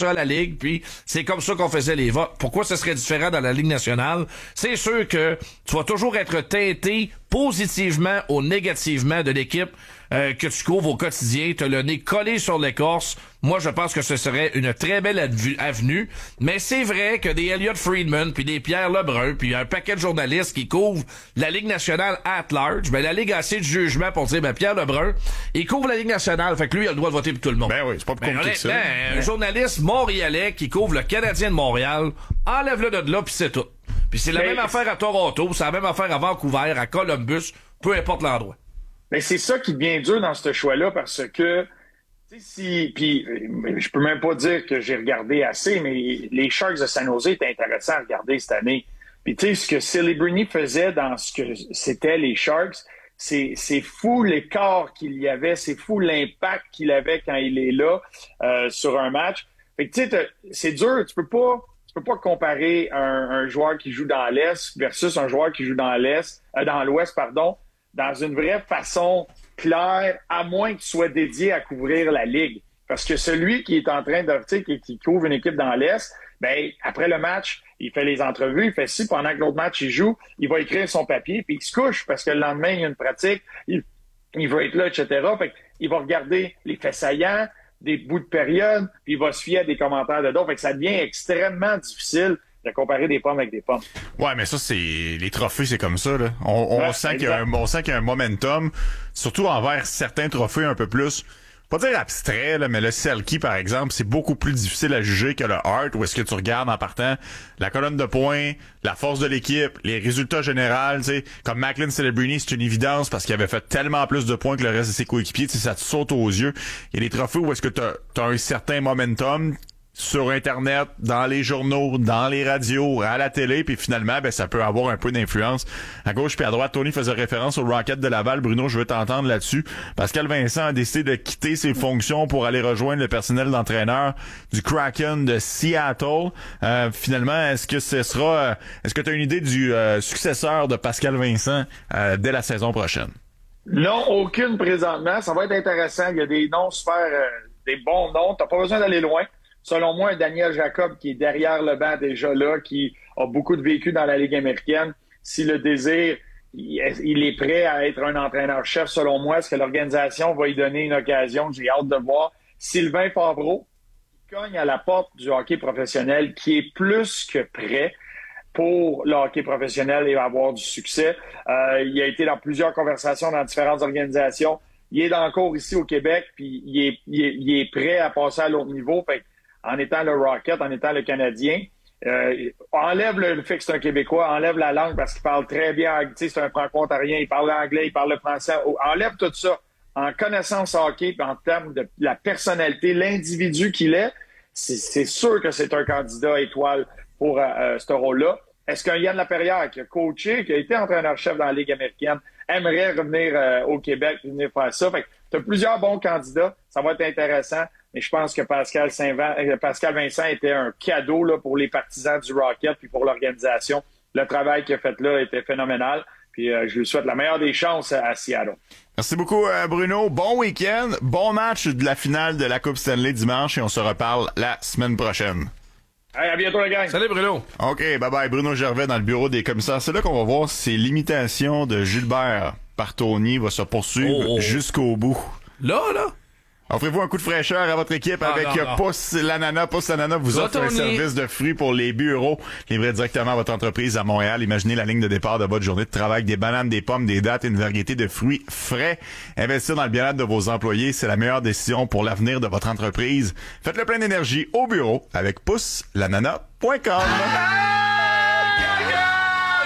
ça à la Ligue, puis c'est comme ça qu'on faisait les votes. Pourquoi ce serait différent dans la Ligue nationale? C'est sûr que tu vas toujours être teinté positivement ou négativement de l'équipe que tu couvres au quotidien. T'as le nez collé sur l'écorce. Moi, je pense que ce serait une très belle avenue. Mais c'est vrai que des Elliott Friedman, puis des Pierre Lebrun, puis un paquet de journalistes qui couvrent la Ligue nationale at large, ben la Ligue a assez de jugement pour dire, ben Pierre Lebrun, il couvre la Ligue nationale, fait que lui, il a le droit de voter pour tout le monde. Ben oui, c'est pas plus compliqué que ça. Un journaliste montréalais qui couvre le Canadien de Montréal, enlève-le de là, puis c'est tout. Puis c'est la même affaire à Toronto, c'est la même affaire à Vancouver, à Columbus, peu importe l'endroit. Mais c'est ça qui devient dur dans ce choix-là parce que puis je peux même pas dire que j'ai regardé assez, mais les Sharks de San Jose étaient intéressants à regarder cette année. Puis tu sais, ce que Celebrini faisait dans ce que c'était les Sharks, c'est fou l'écart qu'il y avait, c'est fou l'impact qu'il avait quand il est là sur un match. Fait que tu sais, c'est dur, tu peux pas comparer un joueur qui joue dans l'Est versus un joueur qui joue dans l'Ouest, dans une vraie façon claire, à moins que tu sois dédié à couvrir la Ligue. Parce que celui qui est en train de, tu sais, qui couvre une équipe dans l'Est, ben, après le match, il fait les entrevues, il fait ci, pendant que l'autre match, il joue, il va écrire son papier, puis il se couche parce que le lendemain, il y a une pratique, il va être là, etc. Fait qu'il va regarder les faits saillants, des bouts de période, puis il va se fier à des commentaires de d'autres. Fait que ça devient extrêmement difficile de comparer des pommes avec des pommes. Ouais, mais ça, c'est les trophées, c'est comme ça, là. On sent qu'il y a un momentum, surtout envers certains trophées un peu plus, pas dire abstrait, là, mais le Selkie, par exemple, c'est beaucoup plus difficile à juger que le Hart, où est-ce que tu regardes en partant la colonne de points, la force de l'équipe, les résultats généraux, tu sais, comme Macklin Celebrini, c'est une évidence parce qu'il avait fait tellement plus de points que le reste de ses coéquipiers, tu sais, ça te saute aux yeux. Il y a des trophées où est-ce que t'as un certain momentum sur Internet, dans les journaux, dans les radios, à la télé, puis finalement, ben ça peut avoir un peu d'influence. À gauche puis à droite, Tony faisait référence au Rocket de Laval. Bruno, je veux t'entendre là-dessus. Pascal Vincent a décidé de quitter ses fonctions pour aller rejoindre le personnel d'entraîneur du Kraken de Seattle. Finalement, est-ce que tu as une idée du successeur de Pascal Vincent dès la saison prochaine? Non, aucune présentement. Ça va être intéressant. Il y a des noms super, des bons noms. T'as pas besoin d'aller loin. Selon moi, un Daniel Jacob qui est derrière le banc déjà là, qui a beaucoup de vécu dans la Ligue américaine, si le désir, il est prêt à être un entraîneur-chef, selon moi, est-ce que l'organisation va lui donner une occasion? J'ai hâte de voir. Sylvain Favreau, qui cogne à la porte du hockey professionnel, qui est plus que prêt pour le hockey professionnel et avoir du succès. Il a été dans plusieurs conversations dans différentes organisations. Il est dans le cours ici au Québec, puis il est prêt à passer à l'autre niveau. Fait en étant le Rocket, en étant le Canadien, enlève le fait que c'est un Québécois, enlève la langue parce qu'il parle très bien, tu sais, c'est un franco-ontarien, il parle anglais, il parle le français, enlève tout ça. En connaissance hockey, puis en termes de la personnalité, l'individu qu'il est, c'est sûr que c'est un candidat étoile pour ce rôle-là. Est-ce qu'un Yann Laperrière, qui a coaché, qui a été entraîneur-chef dans la Ligue américaine, aimerait revenir au Québec, venir faire ça? Fait que tu as plusieurs bons candidats, ça va être intéressant. Mais je pense que Pascal Vincent était un cadeau là, pour les partisans du Rocket puis pour l'organisation. Le travail qu'il a fait là était phénoménal. Puis je lui souhaite la meilleure des chances à Seattle. Merci beaucoup, Bruno. Bon week-end. Bon match de la finale de la Coupe Stanley dimanche et on se reparle la semaine prochaine. Hey, à bientôt, les gars. Salut, Bruno. OK, bye-bye. Bruno Gervais dans le bureau des commissaires. C'est là qu'on va voir si l'imitation de Gilbert par Tony va se poursuivre jusqu'au bout. Là? Offrez-vous un coup de fraîcheur à votre équipe avec Pousse l'ananas. Pousse l'ananas vous offre un service de fruits pour les bureaux livré directement à votre entreprise à Montréal. Imaginez la ligne de départ de votre journée de travail, des bananes, des pommes, des dattes et une variété de fruits frais. Investir dans le bien-être de vos employés, c'est la meilleure décision pour l'avenir de votre entreprise. Faites le plein d'énergie au bureau avec pousse l'ananas.com.